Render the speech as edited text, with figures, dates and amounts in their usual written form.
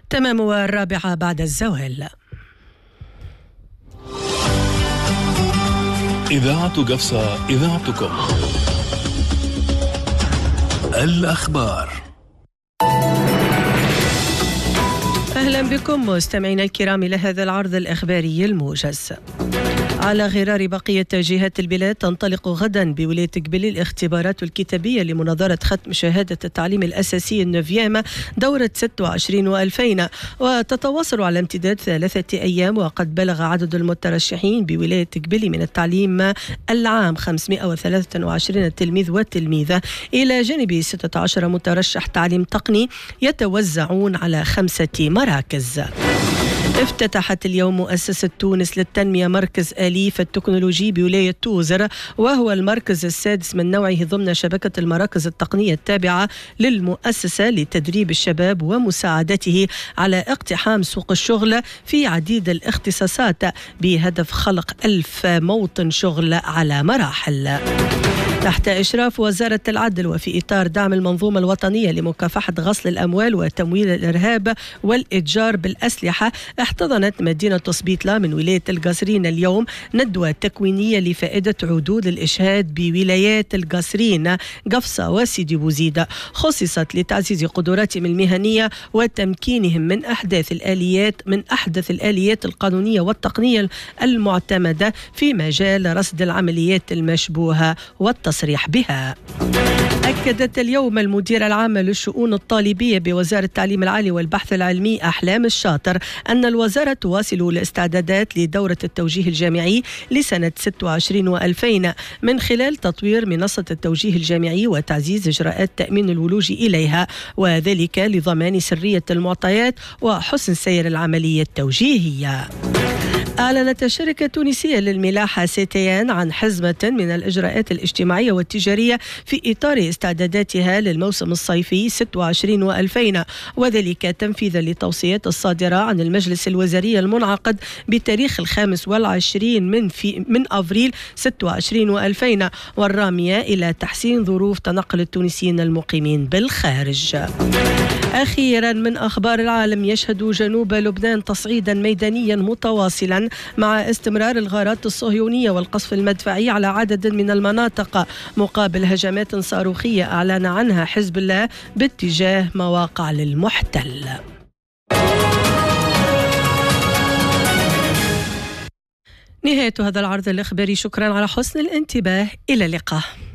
تمام 4 بعد الزوال. إذاعة قفصة، إذاعتكم. الأخبار. أهلا بكم مستمعينا الكرام إلى هذا العرض الإخباري الموجز. على غرار بقية جهات البلاد تنطلق غدا بولاية قبلي الاختبارات الكتابية لمناظرة ختم شهادة التعليم الأساسي النوفيام دورة 26 و2000، وتتواصل على امتداد 3 أيام. وقد بلغ عدد المترشحين بولاية قبلي من التعليم العام 523 تلميذ وتلميذة، إلى جانب 16 مترشح تعليم تقني يتوزعون على 5 مراكز. افتتحت اليوم مؤسسة تونس للتنمية مركز آليف التكنولوجي بولاية توزر، وهو المركز السادس من نوعه ضمن شبكة المراكز التقنية التابعة للمؤسسة لتدريب الشباب ومساعدته على اقتحام سوق الشغل في عديد الاختصاصات، بهدف خلق 1000 موطن شغل على مراحل. تحت إشراف وزارة العدل وفي إطار دعم المنظومة الوطنية لمكافحة غسل الأموال وتمويل الإرهاب والإتجار بالأسلحة، احتضنت مدينة سبيطلة من ولاية القصرين اليوم ندوة تكوينية لفائدة عدود الإشهاد بولايات القصرين، قفصة وسيدي بوزيد، خصصت لتعزيز قدراتهم المهنية وتمكينهم من أحدث الآليات القانونية والتقنية المعتمدة في مجال رصد العمليات المشبوهة والتصريح بها. أكدت اليوم المديرة العامة للشؤون الطالبية بوزارة التعليم العالي والبحث العلمي أحلام الشاطر أن الوزارة تواصل الاستعدادات لدورة التوجيه الجامعي لسنة 26 و2000 من خلال تطوير منصة التوجيه الجامعي وتعزيز إجراءات تأمين الولوج إليها، وذلك لضمان سرية المعطيات وحسن سير العملية التوجيهية. أعلنت الشركة التونسية للملاحة سيتيان عن حزمة من الإجراءات الاجتماعية والتجارية في إطار استعداداتها للموسم الصيفي 26 و2000، وذلك تنفيذا للتوصيات الصادرة عن المجلس الوزاري المنعقد بتاريخ 25 من أفريل 26 و2000، والرامية إلى تحسين ظروف تنقل التونسيين المقيمين بالخارج. أخيرا من أخبار العالم، يشهد جنوب لبنان تصعيدا ميدانيا متواصلا مع استمرار الغارات الصهيونية والقصف المدفعي على عدد من المناطق مقابل هجمات صاروخية أعلن عنها حزب الله باتجاه مواقع للمحتل. نهاية هذا العرض الإخباري، شكرا على حسن الانتباه، إلى اللقاء.